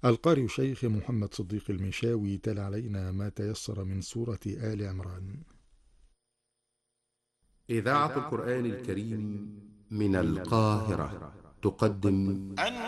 القارئ الشيخ محمد صديق المشاوي تلا علينا ما تيسر من سورة آل عمران. إذاعة القرآن الكريم من القاهرة تقدم